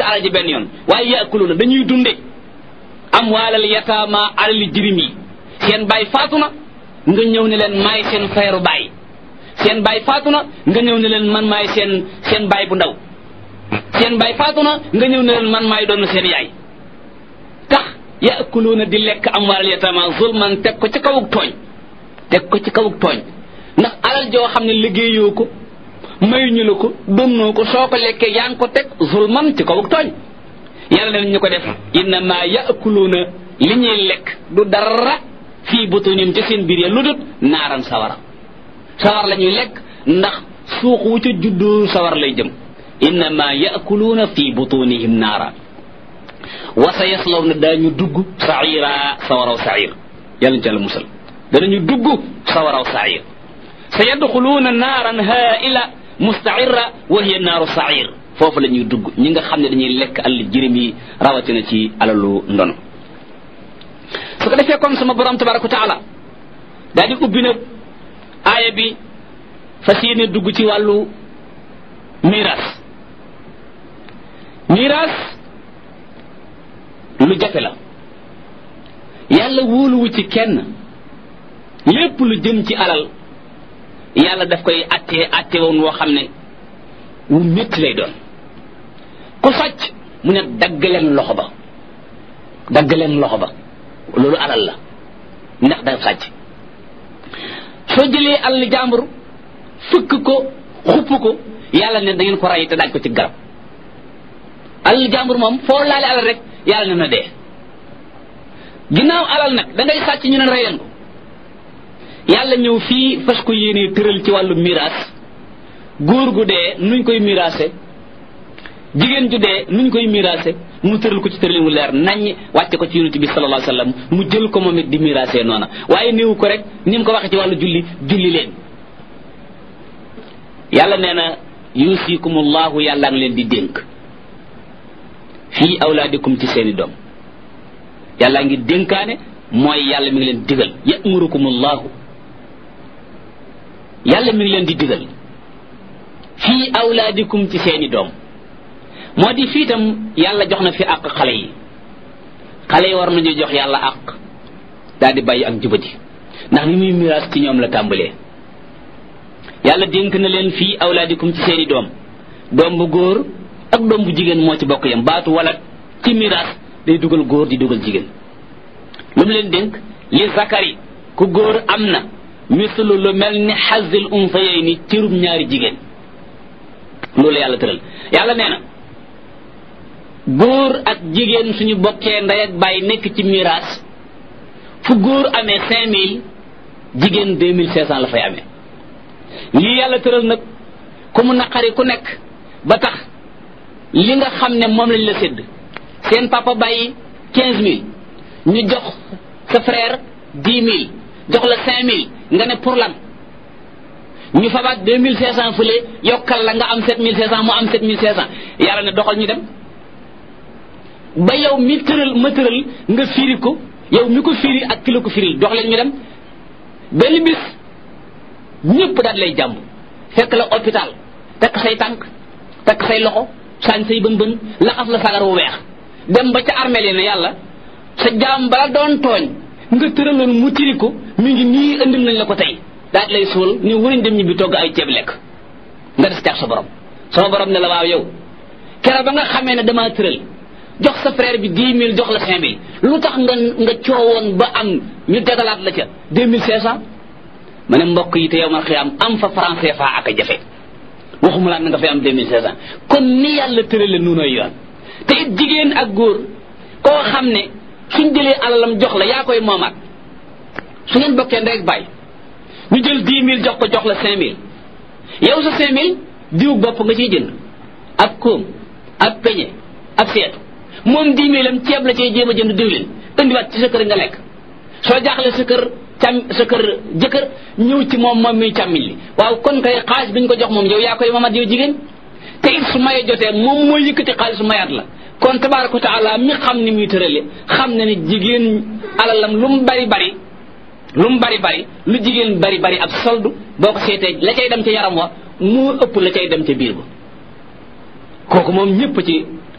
alal ji benn yoon waaye yaakuluna dañuy dunde amwaalal yataama alali jirim yi seen baay faatu na nga ñëw ne leen maay seen feeru baay seen baay faatu na nga ñëw ne leen man maay seen baay bu ndaw seen baay faatu na nga ñëw ne leen man maay doon seen yaay tax yaakuluna di lekk amwaalal yataama zulman teg ko ci kawug tooñ ndax alal joo xam ne liggéeyoo ko mayuñu la ko donnoo ko soo ko lekkee yaa ngi ko teg zulman ci kawug tooñ yàlla ne ñu ko def innama yaakuluna li ñuy lekk du dara fii butunim ci seen biir ya lu dut naaran sawar la ñuy lekk ndax suux wu ca juddoo sawar lay jëm innama yaakuluna fii butunihim naara wa sa yaslawna daañu dugg saira sawaraw sair yàlla ñu ci musal danañu dugg sawaraw sair sa yadxuluuna naaran haa'ila mustaira wa hiya naaru sair foofu la ñuy dugg ñi nga xam ne dañuy lekk alal jirim yi rawatina ci alalu ndono su ko defee comme sama borom tabaraka wa taala daal di ubbi nag aaya bi fas yéene dugg ci wàllu miraas lu jafe la yàlla wóoluwu ci kenn lépp lu jëm ci alal yàlla daf koy atte woon woo xam ne wu métti lay doon ku sàcc mu ne dagg leen loxo ba loolu alal la ndax da sàcc soo jëlee alal jàmbur fëkk ko xupp ko yàlla ne da ngeen ko rey te daaj ko ci garab alal jàmbur moom foo laale alal rek yàlla ne na dee ginnaaw alal nag da ngay sàcc ñu ne rey leen ko yàlla ñëw fii fas ko yéenee tëral ci wàllu miraas góor gu dee nuñ koy miraase jigéen ju dee nuñ koy miraase mu tëral ko ci tëralin wu leer naññ wàcce ko ci yonent bi sallallahu alayhi wasallam mu jël ko moom it di miraase noona waaye néew ko rek ni mu ko waxee ci wàllu julli leen yàlla nee na yusikumullahu yàlla ngi leen di dénk fii awlaadikum ci seeni doom yàlla ngi dénkaane mooy yàlla mi ngi leen digal ya'murukumullahu yàlla mi ngi leen di digal fii awlaadikum ci seeni doom moo di fii tam yàlla jox na fi àq xale yi war nañu jox yàlla àq daal di bàyyi ak jubadi ndax ni muy miraas ci ñoom la tàmbalee yàlla dénk na leen fii awlaadikum ci seeni doom bu góor ak doom bu jigéen moo ci bokk yam baatu wala ci miraas day dugal góor di dugal jigéen lu mu leen dénk li zakari ku góor am na mislu lu mel ni xazil unsayayni cërub ñaari jigéen loolu yàlla tëral yàlla nee na góor ak jigéen suñu bokkee ndey ak baay nekk ci miraas fu góor amee 5000 jigéen 2500 la fay amee lii yàlla tëral nag ku mu naqari ku nekk ba tax li nga xam ne moom lañ la sédd seen papa bàyyi 15000 ñu jox sa frère 10000 jox la 5000 nga ne pour lan ñu fabaat 2500 fële yokkal la nga am 7500 mu am 7500 yàlla ne doxal ñu dem ba yow mi tëral ma tëral nga firi ko yow mi ko firi ak ki la ko firil dox leen ñu dem benn bis ñëpp daal lay jàmb fekk la hôpital takk say tànk takk say loxo saañ say bën bën laxas la sagar wu weex dem ba ca armeel yi ne yàlla sa jaam bala doon tooñ nga tëraloon mu tiri ko mi ngi nii indil nañ la ko tey daal lay suul ni wëriñ dem ñibbi togg ay ceeb lekk nga des caag sa borom sama borom ne la waaw yow keroog ba nga xamee ne damaa tëral jox sa frère bi 10000 jox la 5000 lu tax nga coowoon ba am ñu degalaat la ca 2500 ma ne mbokk yi te yow man xiyaam am fa français fa ak a jafe waxuma laa na nga fay am 2500 kon ni yàlla tërale nuunoy yoon te it jigéen ak góor koo xam ne suñ jëlee alalam jox la yaa koy moomaat su ngeen bokkee ndey ak baay ñu jël 10000 jox la 5000 yow sa 5000 diw bopp nga ciy jënd ab koom ab peñe ab seetu moom 10000 am ceeb la cay jéem a jënd diwlin indiwaat ci sa kër nga lekk soo jaaxle sa kër jëkkër ñëw ci moom muy càmmiñ li waaw kon kay xaalis bi ñu ko jox moom yow yaa koy moomaat yow jigéen te it su maye jotee moom mooy yëkkati xaalis su mayaat la kon tabaaraka wa taala mi xam ni muy tërale xam na ne jigéen alalam lu mu bari bari lu jigéen bari ab soldu boo ko seetee la cay dem ca yaram wa moo ëpp la cay dem ca biir ba kooku moom ñëpp ci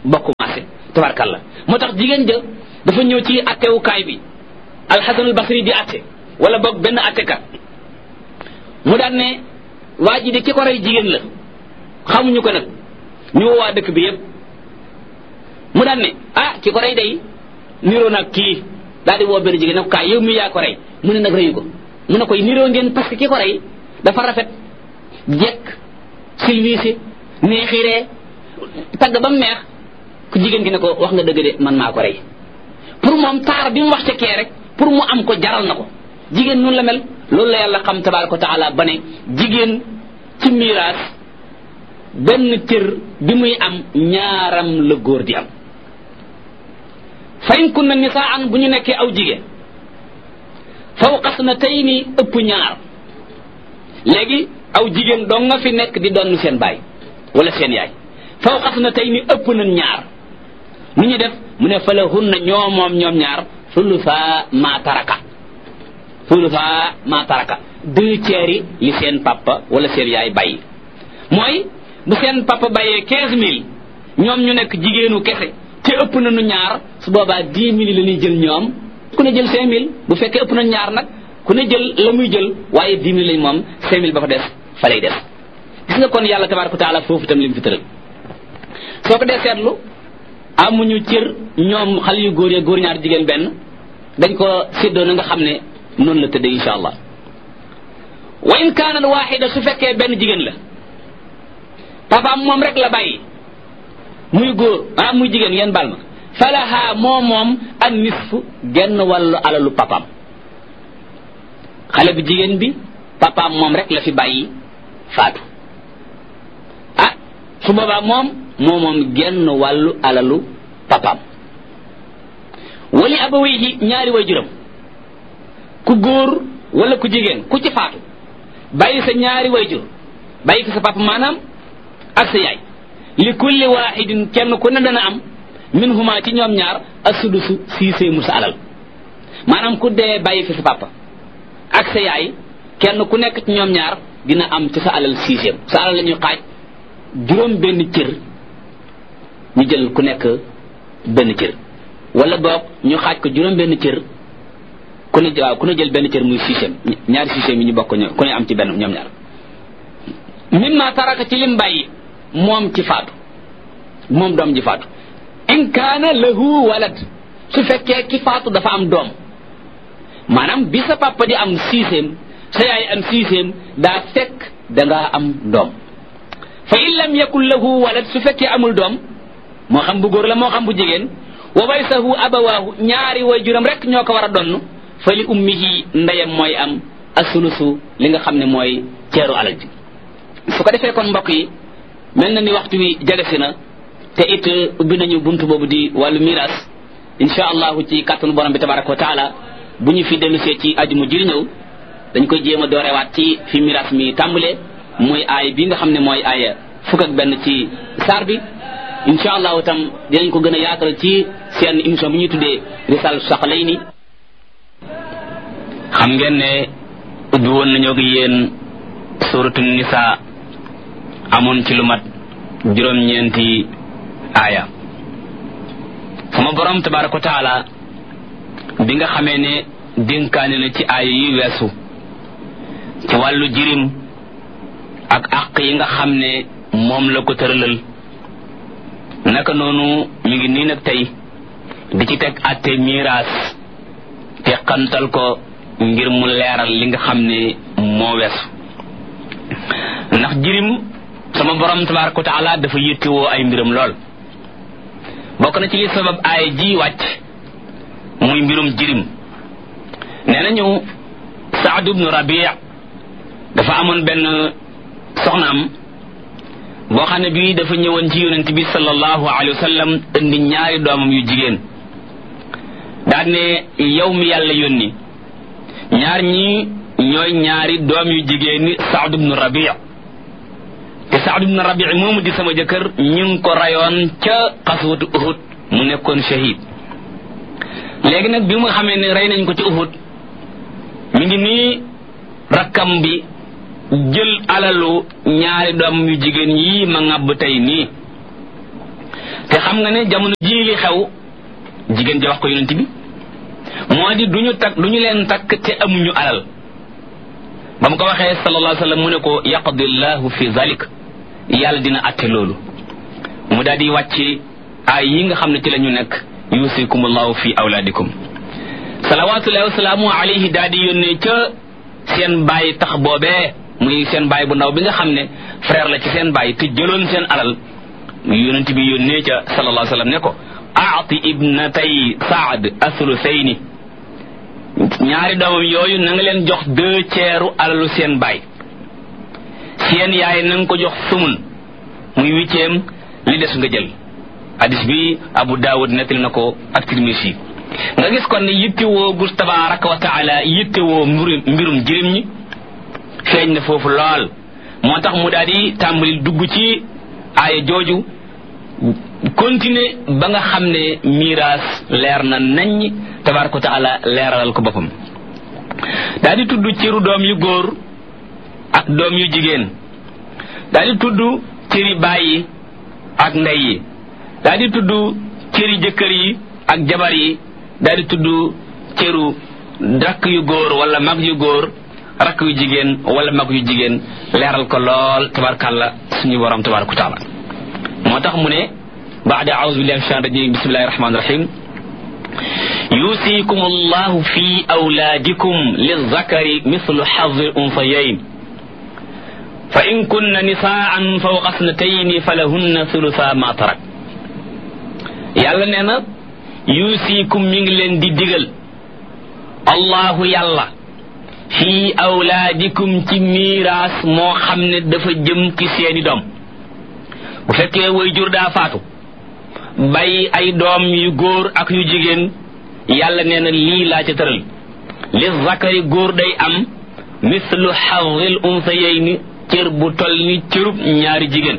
bokku maase tabarkalla moo tax jigéen ja dafa ñëw ci attewukaay bi alxasanul basri di atte wala boog benn attekat mu daan ne waa ji de ki ko rey jigéen la xamuñu ko nag ñu woo waa dëkk bi yépp mu daan ne ki ko rey day niroo nag kii daal di woo benn jigéen ne ko kaay yow mi yaa ko rey mu ne nag reyu ko mu ne koy niroo ngeen parce que ki ko rey dafa rafet jekk silwiise neexiree tagg ba mu neex ku jigéen gi ne ko wax nga dëgg de man maa ko rey pour moom taar bi mu wax ca kee rek pour mu am ko jaral na ko jigéen noonu la mel loolu la yàlla xam tabaraka wa taala ba ne jigéen ci miraas benn cër bi muy am ñaaram la góor di am fa in kunna nisaan bu ñu nekkee aw jigéen fawqasnatayni ëpp ñaar léegi aw jigéen dong nga fi nekk di donn seen baay wala seen yaay fawqasnatayni ëpp nañ ñaar nu ñu def mu ne falahunna ñoom ñaar sulusa ma taraka 2/3 li seen papa wala seen yaay bàyyi mooy bu seen papa bàyyee 15000 ñoom ñu nekk jigéenu kese te ëpp nañu ñaar su boobaa 10000 la ñuy jël ñoom ku ne jël 5000 bu fekkee ëpp nañu ñaar nag ku ne jël la muy jël waaye 10000 lañ moom 5000 ba fa des fa lay des gis nga kon yàlla tabaraka wa taala foofu itam li mu fi tëral soo ko dee seetlu amuñu cër ñoom xale yu góor ya góor ñaar jigéen benn dañ ko séddoo na nga xam ne noonu la tëddee insha allah wa in kaana al waxida su fekkee benn jigéen la papaam moom rek la bàyyi muy góor muy jigéen ngeen bal ma falaha moom an nisfu genn wàllu alalu papaam xale bu jigéen bi papaam moom rek la fi bàyyi faatu su boobaa moom genn wàllu alalu papaam wali abawayhi ñaari waajuram ku góor wala ku jigéen ku ci faatu bàyyi sa ñaari waajur bàyyi ko sa papa maanaam ak sa yaay li kulli waahidin kenn ku ne dana am minhuma ci ñoom ñaar as-sudusu sixième sa alal maanaam ku dee bàyyi fi sa papa ak sa yaay kenn ku nekk ci ñoom ñaar dina am ci sa alal sixième sa alal la ñuy xaaj juróom benn cër ñu jël ku nekk benn cër wala boog ñu xaaj ko juróom benn cër ku ne jël benn cër muy sixième ñaari sixième yi ñu bokk ku ne am ci benn ñoom ñaar mimma taraka ci lim bàyyi moom ci faatu moom doom ji faatu in kaana lahu walad su fekkee ki faatu dafa am doom maanaam bi sa papa di am sixième sa yaay am sixième daa fekk dangaa am doom fa in lam yakun lahu walad su fekkee amul doom moo xam bu góor la moo xam bu jigéen wa warisahu abawaahu ñaari waajuram rek ñoo ko war a donn fa li ummihi ndeyam mooy am asulusu li nga xam ne mooy ceeru alal ji su ko defee kon mbokk yi mel na ni waxtu wi jagasi na te it ubbi nañu buntu boobu di wàllu miras insha allahu ci kàttanu borom bi tabaraka wa taala bu ñu fi dellusee ci aju mu jiri ñëw dañ koy jéem a doorewaat ci fi miras mi tàmbalee mooy aay bi nga xam ne mooy aaya fukk ak benn ci saar bi insha allahu tam dinañ ko gën a yaatal ci seen émission bi ñuy tuddee risal saqalayni xam ngeen ne ubbi woon nañoo gi yéen suratu nisa amoon ci lu mat juróom-ñeenti aaya sama borom tabaraka wa taala bi nga xamee ne dénkaane na ci aaya yi weesu ci wàllu jirim ak àq yi nga xam ne moom la ko tëralal naka noonu mi ngi nii nag tey di ci teg àtte miraas te xantal ko ngir mu leeral li nga xam ne moo weesu ndax jirim sama borom tabaraka wa taala dafa yittewoo ay mbiram lool bokk na ci li sabab aaya ji wàcc muy mbirum jirim nee nañu Saad ibnu Rabi' dafa amoon benn soxnaam boo xam ne bii dafa ñëwoon ci yonent bi sallallahu alayhi wa sallam indi ñaari doomam yu jigéen daal ne yow mi yàlla yónni ñaar ñi ñooy ñaari doom yu jigéen ni Saad ibnu Rabi' te Saad ibnu Rabi' moomu di sama jëkkër ñu ngi ko rayoon ca xaswatu Uhud mu nekkoon shahid léegi nag bi mu xamee ne rey nañ ko ci Uhud mi ngi nii rakkam bi jël alalu ñaari doom yu jigéen yii ma ŋàbb tey nii te xam nga ne jamono ji li xew jigéen ji wax ko yonent bi moo di duñu leen takk te amuñu alal ba mu ko waxee sallallahu alayhi wa sallam mu ne ko yaqdillahu fi zalik yàlla dina atte loolu mu daal di wàcc ay yi nga xam ne ci la ñu nekk yusikumullahu fi awlaadikum salawatullahi wasalaamu alayhi daal di yónnee ca seen baay tax boobee muy seen baay bu ndaw bi nga xam ne frère la ci seen baay te jëloon seen alal yonent bi yónnee ca sallallahu alayhi wa sallam ne ko aati ibnatay saad athuluthayni ñaari doomam yooyu na nga leen jox 2/3 alalu seen baay seen yaay na nga ko jox sumun muy 8e li des nga jël hadis bi Abu Dawud nettali na ko ak Tirmisi nga gis kon ne yittewoo gu tabaraka wa taala yittewoo mbirum jirim ñi feeñ na foofu lool moo tax mu daal di tàmbali dugg ci aaya jooju continuer ba nga xam ne miraas leer na naññ tabaraka wa taala leeralal ko boppam daal di tudd cëru doom yu góor ak doom yu jigéen daal di tudd cëri baay yi ak ndey yi daal di tudd cëri jëkkër yi ak jabar yi daal di tudd cëru rakk yu góor wala mag yu góor rakk yu jigéen wala mag yu jigéen leeral ko lool tabarkàlla suñu borom tabaraka wa taala moo tax mu ne baada a'uuzu billahi minash shaytaanir rajiim bismillahir rahmaanir rahiim yusikum allahu fi awlaadikum lizzakari mithlu hazzil unsayayn fa in kunna nisaa'an fawqa ithnatayni falahunna thulutha ma tarak yàlla nee na yusikum mi ngi leen di digal allahu yàlla fi awlaadikum ci miiraas moo xam ne dafa jëm ci seeni doom bu fekkee way jur daa faatu bàyyi ay doom yu góor ak yu jigéen yàlla nee na lii laa ca tëral li zakari góor day am mislu hazzil unsayayni cër bu toll ni cërub ñaari jigéen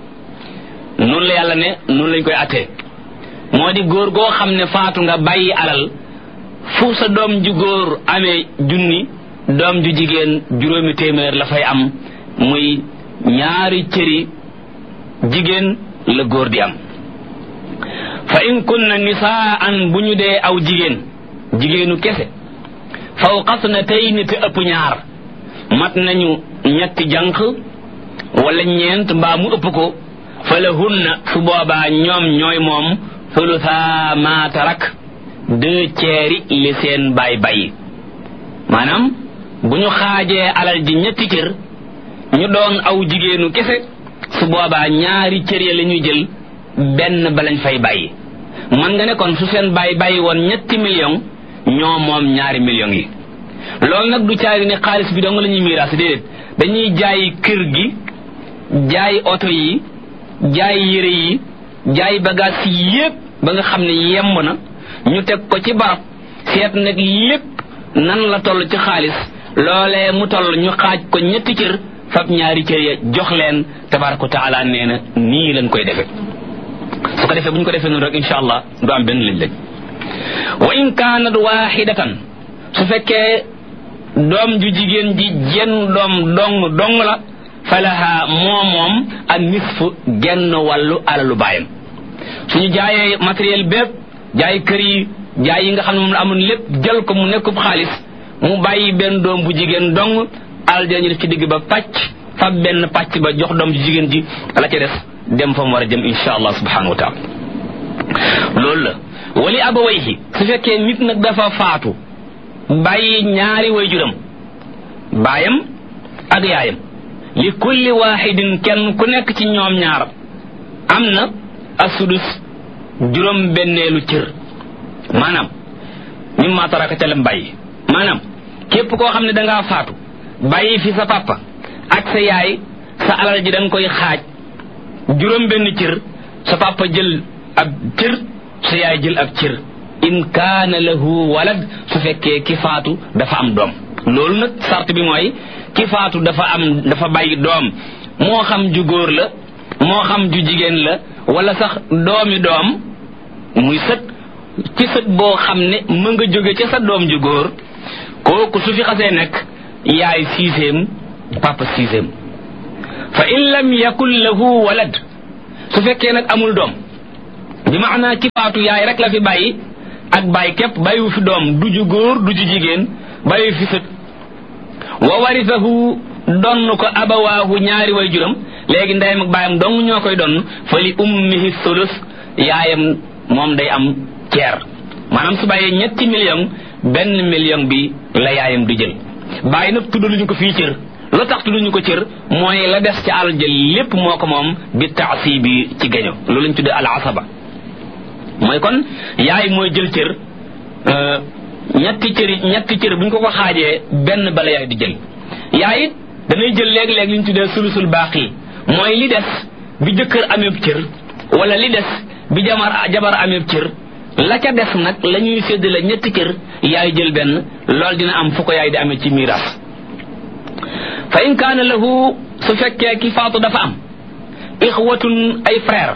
noonu la yàlla ne noonu lañ koy attee moo di góor goo xam ne faatu nga bàyyi alal fu sa doom ju góor amee junni doom ju jigéen 200 la fay am muy ñaari cëri jigéen la góor di am fa in kunna nisaan bu ñu dee aw jigéenu kese fawqa ithnatayni te ëpp ñaar mat nañu ñetti jànq wala ñeent mbaa mu ëpp ko fa lahunna su boobaa ñoom ñooy moom thulutha ma tarak 2/3 li seen baay maanaam bu ñu xaajee alal ji ñetti cër ñu doon aw jigéenu kese su boobaa ñaari cër ya la ñuy jël benn ba lañ fay bàyyi man nga ne kon su seen bàyyi woon 3 millions ñoo moom 2 millions yi loolu nag du caagi ne xaalis bi dong la ñuy miiraas déedéet dañuy jaay kër gi jaay oto yi jaay yére yi jaay bagage yi yépp ba nga xam ne yemb na ñu teg ko ci barab seet nag lépp nan la toll ci xaalis loolee mu toll ñu xaaj ko 2 cër fab 2 cër ya jox leen tabaraka taala nee na nii lañ koy defe su ko defee bu ñu ko defee noonu rek insha allah du am benn lëj-lëj wa in kaanat waahidatan su fekkee doom ju jigéen ji jenn doom dong la falaha moom ak nisfu genn wàllu alalu baayam suñu jaayee matériel bépp jaay kër yi jaay yi nga xam ne moom la amoon lépp jël ko mu nekkub xaalis mu bàyyi benn doom bu jigéen dong alal dinañu def ci digg ba pàcc fab benn pàcc ba jox doom ju jigéen ji la ca des dem fa mu war a jëm insha allah subhanahu wa taala loolu la wali abawayhi su fekkee nit nag dafa faatu bàyyi ñaari waajuram baayam ak yaayam li kulli waahidin kenn ku nekk ci ñoom ñaar am na asudus 1/4 cër maanaam mimma taraka ca lam bàyyi maanaam képp koo xam ne dangaa faatu bàyyi fi sa papa ak sa yaay sa alal ji da nga koy xaaj 1/4 cër sa papa jël ab cër sa yaay jël ab cër in kaana lahu walad su fekkee ki faatu dafa am doom loolu nag sart bi mooy ki faatu dafa bàyyi doom moo xam ju góor la moo xam ju jigéen la wala sax doomi doom muy sët ci sët boo xam ne mën nga jóge ca sa doom ju góor kooku su fi xasee nekk yaay 6e papa 6e fa in lam yakun lahu walad su fekkee nag amul doom bi maana ki faatu yaay rek la fi bàyyi ak bàyyi képp bàyyiwu fi doom du ju góor du ju jigéen bàyyiwu fi sët wa warisahu donn ko abawaahu ñaari way juram léegi ndeyam ak baayam dong ñoo koy donn fa li ummihi sulus yaayam moom day am ceer maanaam su bàyyee 3 millions 1 million bi la yaayam di jël bàyyi nag tuddaluñu ko fii cër lu tax tudduñu ko cër mooy la des ci alal jël lépp moo ko moom bi taasibi ci gaño loolu lañ tuddee al asaba mooy kon yaay mooy jël cër ñetti cër bu ñu ko xaajee benn bala yaay di jël yaay it danay jël léeg-léeg li ñu tuddee sulusul baaqi mooy li des bi jëkkër amee cër wala li des bi jabar amee cër la ca des nag la ñuy séddale ñetti cër yaay jël benn loolu dina am fu ko yaay di amee ci miiras fa in kaana lahu su fekkee ki faatu dafa am ixwatun ay frère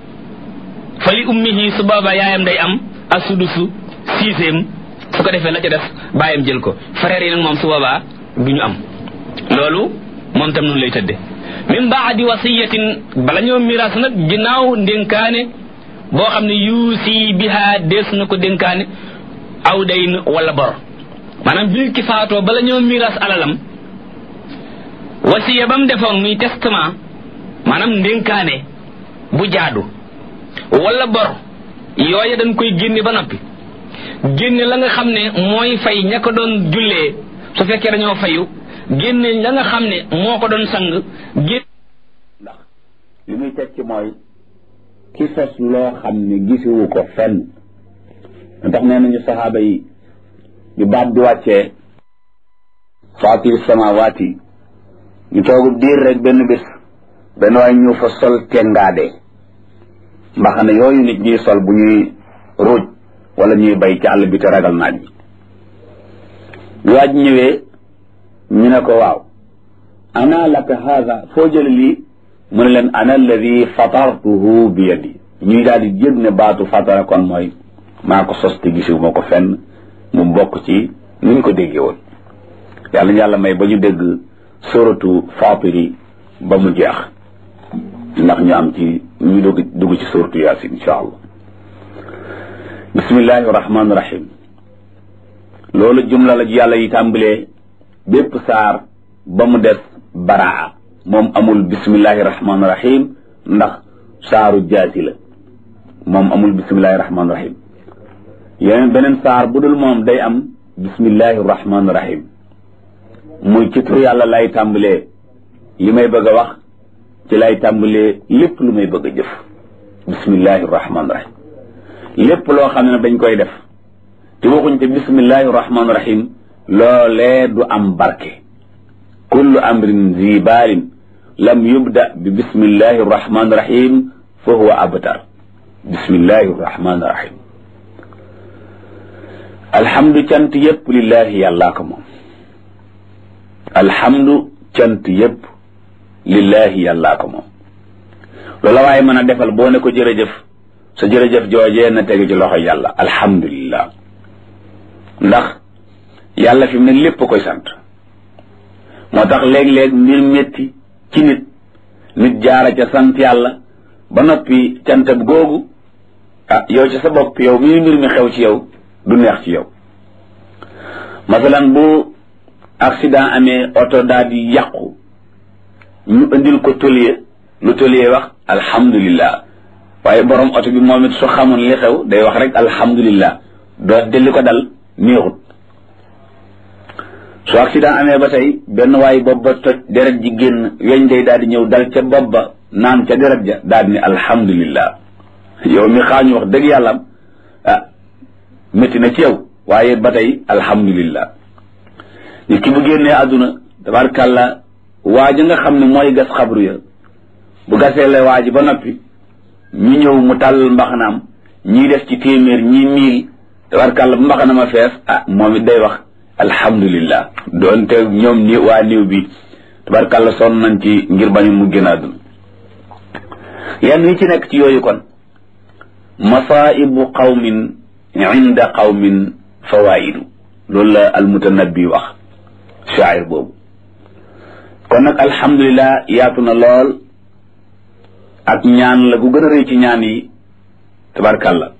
fa li ummihi su booba yaayam day am asudusu 6e su ko defee la ca def baayam jël ko frère yi nag moom su boobaa du ñu am loolu moom tam noonu lay tëdde min baadi wasiyatin bala ñoo miraas nag ginnaaw ndénkaane boo xam ne yuusi biha dees na ko dénkaane aw dayn wala bor maanaam bi ki faatoo bala ñoo miraas alalam wasiya ba mu defoon muy testament maanaam ndénkaane bu jaadu wala bor yooya dañ koy génne ba noppi génne la nga xam ne mooy fay ña ko doon jullee su fekkee dañoo fayu génne la nga xam ne moo ko doon sang génne ndax li muy teg ci mooy ki sos loo xam ne gisuwu ko fenn ndax nee nañu saxaaba yi bi baat di wàccee faatir samawaati ñu toogu diir rek benn bés benn waay ñu fa sol tengaade mbaxane yooyu nit ñuy sol bu ñuy ruuj wala ñuy bay ci àll bi te ragal naaj bi waaj ñëwee ñu ne ko waaw ana laka haada foo jële lii mu ne leen ana alladi fatartuhu bi yadi ñuy daal di jëg ne baatu fatara kon mooy maa ko sos te gisiwu ma ko fenn mu bokk ci ni ñu ko déggee woon yàlla may ba ñu dégg suratu fatiri ba mu jeex ndax ñu am ci ñu dugg ci suratu yaasin insha allah bismillahi rahmaani rahim loolu jumla la ji yàlla yi tàmbalee bépp saar ba mu des baraa moom amul bismillahi rahmaani rahim ndax saaru jaasi la moom amul bismillahi rahmaani rahim yeneen beneen saar bu dul moom day am bismillahi rahmaani rahim muy ci tur yàlla lay tàmbalee li may bëgg a wax ci lay tàmbalee lépp lu may bëgg a jëf bismillahi rahmaani rahim lépp loo xam ne dañ koy def te waxuñ te bismillahi rahmaani rahim loolee du am barke kullu amrin zi baalin lam yubda bi bismillahi rahmaani rahim fa huwa abtar bismillahi rahmaani rahim alhamdu cant yépp lillahi yàllaa ko moom alhamdu cant yépp lillahi yàllaa ko moom loola waaye mën a defal boo ne ko jërëjëf sa jërëjëf joojee na tege ci loxo yàlla alhamdulillah ndax yàlla fi mu ne lépp koy sant moo tax léeg-léeg mbir métti ci nit jaara ca sant yàlla ba noppi cantab googu yow ci sa bopp yow mii mbir mi xew ci yow du neex ci yow masalan bu accident amee oto daal di yàqu ñu indil ko tôlier lu tôlier wax alhamdulillah waaye borom oto bi moom it su xamoon li xew day wax rek alhamdulillah doo delli ko dal neexut su accident amee ba tey benn waay bopp ba toj deret ji génn weñ day daal di ñëw dal ca bopp ba naan ca deret ja daal di ne alhamdulillah yow mi xaañu wax dëgg yàlla métti na ci yow waaye ba tey alhamdulillah nit ki bu génnee àdduna tabarkàlla waaja nga xam ne mooy gas xabru ya bu gasee la waaji ba noppi ñu ñëw mu tàllal mbaxanaam ñii def ci téeméer ñii miil tabarkàlla bu mbaxana ma fees moom it day wax alhamdulillah doonte ñoom ni waa niw bi tabarkàlla sonn nañ ci ngir bañu mu génn àdduna yenn yi ci nekk ci yooyu kon masaibu qawmin inda qawmin fawaidu loolu la almutanabbi wax shaa'ir boobu kon nag alhamdulillah yaatu na lool ak ñaan la gu gën a rëy ci ñaan yi tabarkàlla